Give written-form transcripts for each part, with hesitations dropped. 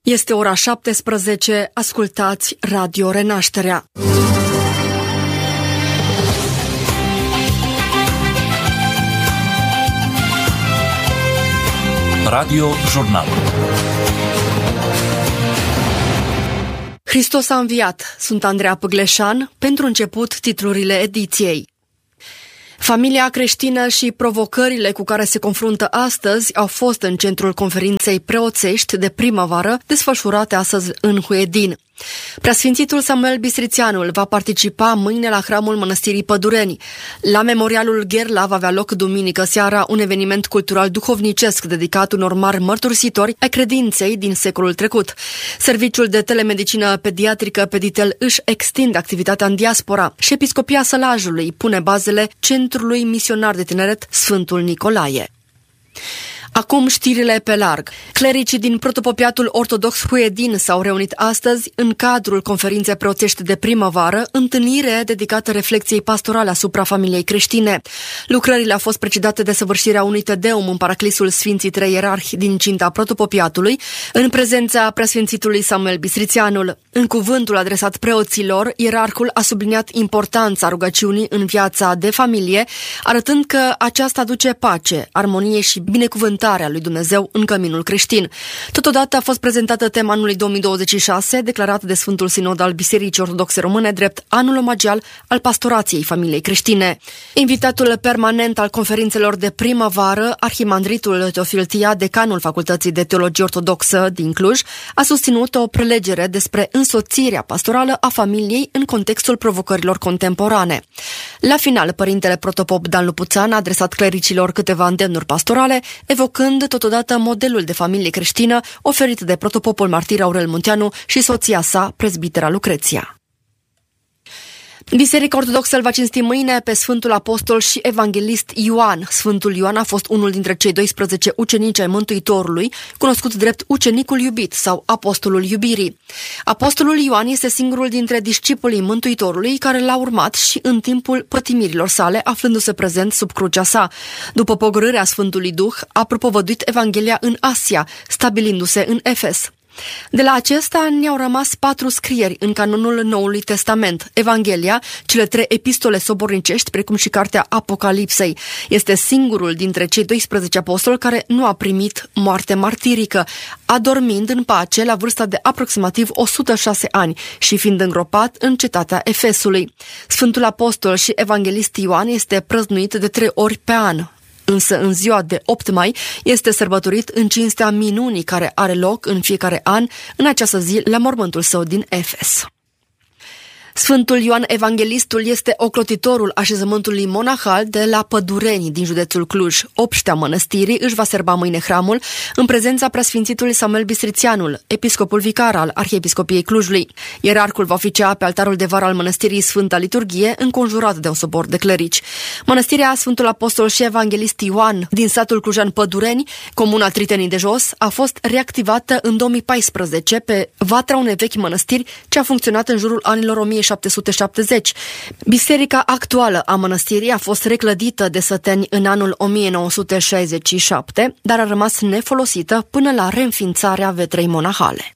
Este ora 17, ascultați Radio Renașterea. Radio Jurnal. Hristos a înviat. Sunt Andreea Păgleșan. Pentru început, titlurile ediției. Familia creștină și provocările cu care se confruntă astăzi au fost în centrul conferinței preoțești de primăvară desfășurate astăzi în Huedin. Preasfințitul Samuel Bistrițeanul va participa mâine la hramul Mănăstirii Pădureni. La Memorialul Gherla va avea loc duminică seara un eveniment cultural duhovnicesc dedicat unor mari mărturisitori ai credinței din secolul trecut. Serviciul de telemedicină pediatrică Peditel își extinde activitatea în diaspora și Episcopia Sălajului pune bazele Centrului Misionar de Tineret Sfântul Nicolae. Acum știrile pe larg. Clericii din protopopiatul ortodox Huedin s-au reunit astăzi în cadrul conferinței preoțești de primăvară, întâlnire dedicată reflecției pastorale asupra familiei creștine. Lucrările au fost precedate de săvârșirea unui tedeum în paraclisul Sfinții Trei Ierarhi din cinta protopopiatului, în prezența preasfințitului Samuel Bistrițeanul. În cuvântul adresat preoților, ierarhul a subliniat importanța rugăciunii în viața de familie, arătând că aceasta aduce pace, armonie și binecuvântare a lui Dumnezeu în căminul creștin. Totodată a fost prezentată tema anului 2026, declarat de Sfântul Sinod al Bisericii Ortodoxe Române drept anul omagial al pastorației familiei creștine. Invitatul permanent al conferințelor de primăvară, arhimandritul Teofil Tia, decanul Facultății de Teologie Ortodoxă din Cluj, a susținut o prelegere despre însoțirea pastorală a familiei în contextul provocărilor contemporane. La final, părintele protopop Dan Lupuțan a adresat clericilor câteva îndemnuri pastorale, evocând totodată modelul de familie creștină oferit de protopopul martir Aurel Munteanu și soția sa, prezbitera Lucreția. Biserica Ortodoxă îl va cinsti mâine pe Sfântul Apostol și Evanghelist Ioan. Sfântul Ioan a fost unul dintre cei 12 ucenici ai Mântuitorului, cunoscut drept ucenicul iubit sau apostolul iubirii. Apostolul Ioan este singurul dintre discipolii Mântuitorului care l-a urmat și în timpul pătimirilor sale, aflându-se prezent sub crucea sa. După pogorârea Sfântului Duh, a propovăduit Evanghelia în Asia, stabilindu-se în Efes. De la acesta ne-au rămas 4 scrieri în canonul Noului Testament: Evanghelia, cele 3 epistole sobornicești, precum și cartea Apocalipsei. Este singurul dintre cei 12 apostoli care nu a primit moarte martirică, adormind în pace la vârsta de aproximativ 106 ani și fiind îngropat în cetatea Efesului. Sfântul Apostol și Evanghelist Ioan este prăznuit de 3 ori pe an. Însă în ziua de 8 mai este sărbătorit în cinstea minunii care are loc în fiecare an în această zi la mormântul său din Efes. Sfântul Ioan Evanghelistul este ocrotitorul așezământului monahal de la Pădureni din județul Cluj. Obștea mănăstirii își va serba mâine hramul în prezența preasfințitului Samuel Bistrițeanul, episcopul vicar al Arhiepiscopiei Clujului. Ierarhul va oficia pe altarul de vară al mănăstirii Sfânta Liturghie, înconjurat de un sobor de clerici. Mănăstirea Sfântul Apostol și Evanghelist Ioan din satul clujan Pădureni, comuna Tritenii de Jos, a fost reactivată în 2014 pe vatra unei vechi mănăstiri ce a funcționat în jurul anilor 1770. Biserica actuală a mănăstirii a fost reclădită de săteni în anul 1967, dar a rămas nefolosită până la reînființarea vetrei monahale.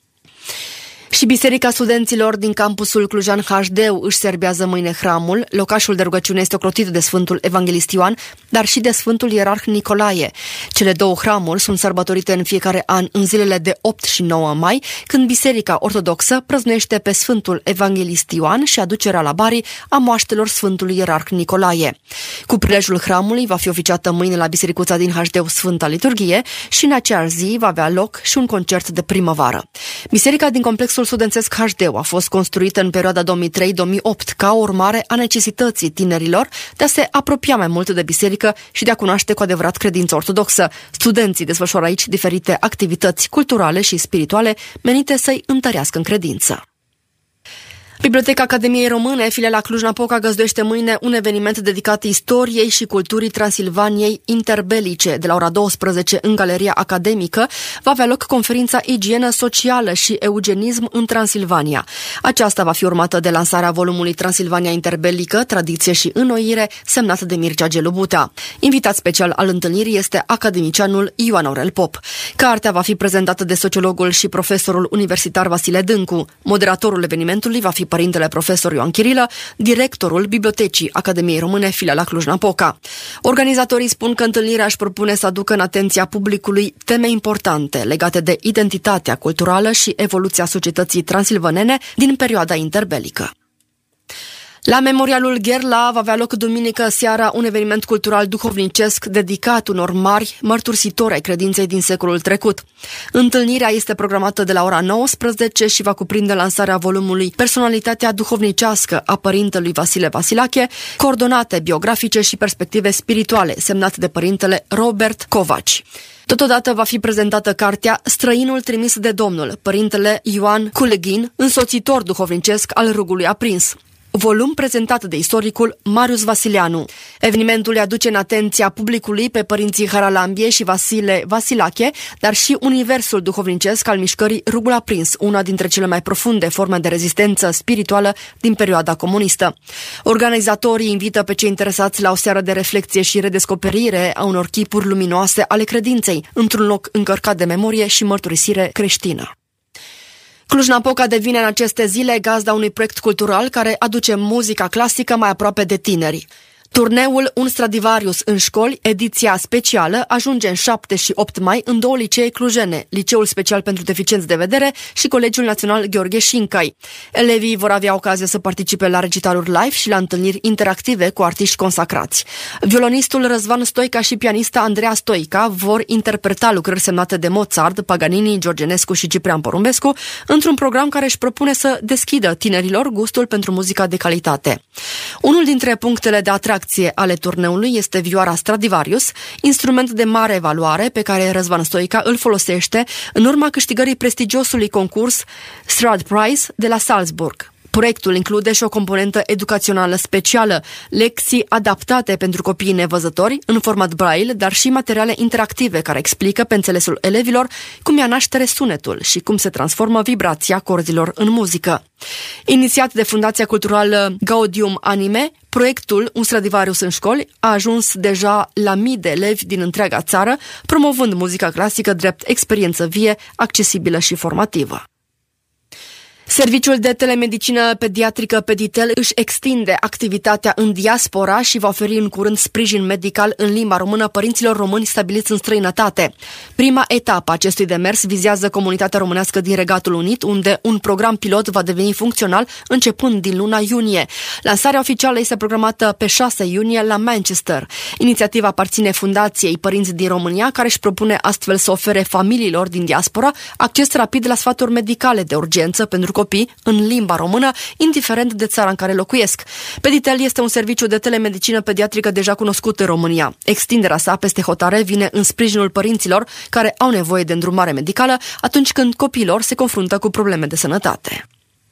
Și Biserica Studenților din campusul Clujan HD își serbează mâine hramul. Locașul de rugăciune este ocrotit de Sfântul Evanghelist Ioan, dar și de Sfântul Ierarh Nicolae. Cele 2 hramuri sunt sărbătorite în fiecare an în zilele de 8 și 9 mai, când Biserica Ortodoxă prăznuiește pe Sfântul Evanghelist Ioan și aducerea la Bari a moaștelor Sfântului Ierarh Nicolae. Cu prilejul hramului va fi oficiată mâine la Bisericuța din HD Sfânta Liturghie și în aceeași zi va avea loc și un concert de primăvară. Biserica din complexul studențesc HD a fost construită în perioada 2003-2008 ca urmare a necesității tinerilor de a se apropia mai mult de biserică și de a cunoaște cu adevărat credința ortodoxă. Studenții desfășoară aici diferite activități culturale și spirituale menite să-i întărească în credință. Biblioteca Academiei Române, filiala Cluj-Napoca, găzduiește mâine un eveniment dedicat istoriei și culturii Transilvaniei interbelice. De la ora 12 în Galeria Academică va avea loc conferința Igienă socială și eugenism în Transilvania. Aceasta va fi urmată de lansarea volumului Transilvania interbelică, tradiție și înnoire, semnat de Mircea Gelu Butea. Invitat special al întâlnirii este academicianul Ioan Aurel Pop. Cartea va fi prezentată de sociologul și profesorul universitar Vasile Dâncu. Moderatorul evenimentului va fi părintele profesor Ioan Chirilă, directorul Bibliotecii Academiei Române, filiala Cluj-Napoca. Organizatorii spun că întâlnirea își propune să aducă în atenția publicului teme importante legate de identitatea culturală și evoluția societății transilvanene din perioada interbelică. La Memorialul Gherla va avea loc duminică seara un eveniment cultural duhovnicesc dedicat unor mari mărturisitori ai credinței din secolul trecut. Întâlnirea este programată de la ora 19 și va cuprinde lansarea volumului Personalitatea duhovnicească a părintelui Vasile Vasilache, coordonate biografice și perspective spirituale, semnat de părintele Robert Covaci. Totodată va fi prezentată cartea Străinul trimis de Domnul, părintele Ioan Culeghin, însoțitor duhovnicesc al Rugului Aprins, volum prezentat de istoricul Marius Vasileanu. Evenimentul îi aduce în atenția publicului pe părinții Haralambie și Vasile Vasilache, dar și universul duhovnicesc al mișcării Rugul Aprins, una dintre cele mai profunde forme de rezistență spirituală din perioada comunistă. Organizatorii invită pe cei interesați la o seară de reflecție și redescoperire a unor chipuri luminoase ale credinței, într-un loc încărcat de memorie și mărturisire creștină. Cluj-Napoca devine în aceste zile gazda unui proiect cultural care aduce muzica clasică mai aproape de tineri. Turneul Un Stradivarius în școli, ediția specială, ajunge în 7 și 8 mai în două licee clujene, Liceul Special pentru Deficienți de Vedere și Colegiul Național Gheorghe Șincai. Elevii vor avea ocazia să participe la recitaluri live și la întâlniri interactive cu artiști consacrați. Violonistul Răzvan Stoica și pianista Andreea Stoica vor interpreta lucrări semnate de Mozart, Paganini, Georgenescu și Ciprian Porumbescu într-un program care își propune să deschidă tinerilor gustul pentru muzica de calitate. Unul dintre punctele de atracție ale turneului este vioara Stradivarius, instrument de mare valoare pe care Răzvan Stoica îl folosește în urma câștigării prestigiosului concurs Strad Prize de la Salzburg. Proiectul include și o componentă educațională specială, lecții adaptate pentru copiii nevăzători în format braille, dar și materiale interactive care explică pe înțelesul elevilor cum ia naștere sunetul și cum se transformă vibrația corzilor în muzică. Inițiat de Fundația Culturală Gaudium Anime, proiectul Un Stradivarius în școli a ajuns deja la mii de elevi din întreaga țară, promovând muzica clasică drept experiență vie, accesibilă și formativă. Serviciul de telemedicină pediatrică Peditel își extinde activitatea în diaspora și va oferi în curând sprijin medical în limba română părinților români stabiliți în străinătate. Prima etapă a acestui demers vizează comunitatea românească din Regatul Unit, unde un program pilot va deveni funcțional începând din luna iunie. Lansarea oficială este programată pe 6 iunie la Manchester. Inițiativa aparține Fundației Părinți din România, care își propune astfel să ofere familiilor din diaspora acces rapid la sfaturi medicale de urgență pentru copii în limba română, indiferent de țara în care locuiesc. Peditel este un serviciu de telemedicină pediatrică deja cunoscut în România. Extinderea sa peste hotare vine în sprijinul părinților care au nevoie de îndrumare medicală atunci când copiilor se confruntă cu probleme de sănătate.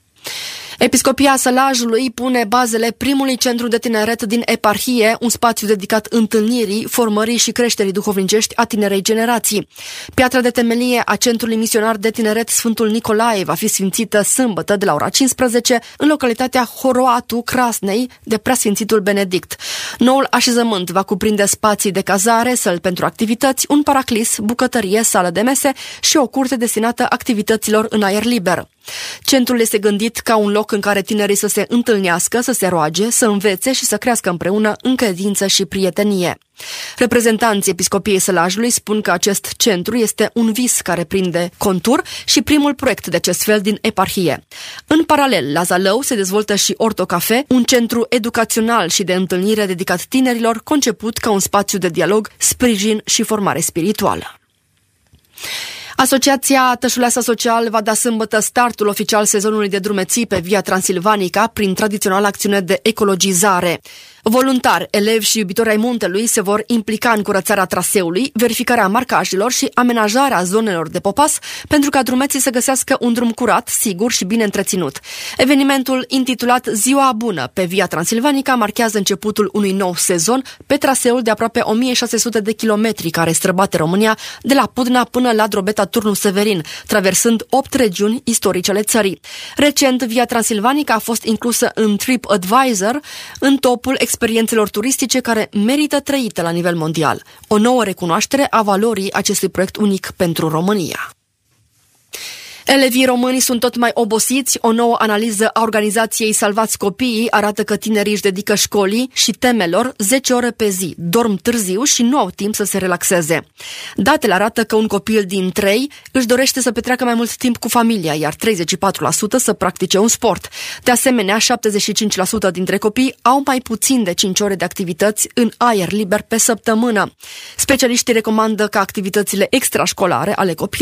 Episcopia Sălajului pune bazele primului centru de tineret din eparhie, un spațiu dedicat întâlnirii, formării și creșterii duhovnicești a tinerei generații. Piatra de temelie a Centrului Misionar de Tineret Sfântul Nicolae va fi sfințită sâmbătă de la ora 15 în localitatea Horoatu Crasnei de Preasfințitul Benedict. Noul așezământ va cuprinde spații de cazare, săli pentru activități, un paraclis, bucătărie, sală de mese și o curte destinată activităților în aer liber. Centrul este gândit ca un loc în care tinerii să se întâlnească, să se roage, să învețe și să crească împreună în credință și prietenie. Reprezentanții Episcopiei Sălajului spun că acest centru este un vis care prinde contur și primul proiect de acest fel din eparhie. În paralel, la Zalău se dezvoltă și Ortocafe, un centru educațional și de întâlnire dedicat tinerilor, conceput ca un spațiu de dialog, sprijin și formare spirituală. Asociația Tășuleasa Social va da sâmbătă startul oficial sezonului de drumeții pe Via Transilvanica prin tradițională acțiune de ecologizare. Voluntari, elevi și iubitori ai muntelui se vor implica în curățarea traseului, verificarea marcajelor și amenajarea zonelor de popas pentru ca drumeții să găsească un drum curat, sigur și bine întreținut. Evenimentul intitulat Ziua Bună pe Via Transilvanica marchează începutul unui nou sezon pe traseul de aproape 1600 de kilometri care străbate România de la Pudna până la Drobeta Turnu Severin, traversând 8 regiuni istorice ale țării. Recent, Via Transilvanica a fost inclusă în TripAdvisor în topul experiențelor turistice care merită trăite la nivel mondial. O nouă recunoaștere a valorii acestui proiect unic pentru România. Elevii români sunt tot mai obosiți. O nouă analiză a organizației Salvați Copiii arată că tinerii își dedică școlii și temelor 10 ore pe zi, dorm târziu și nu au timp să se relaxeze. Datele arată că un copil din 3 își dorește să petreacă mai mult timp cu familia, iar 34% să practice un sport. De asemenea, 75% dintre copii au mai puțin de 5 ore de activități în aer liber pe săptămână. Specialiștii recomandă ca activitățile extrașcolare ale copiilor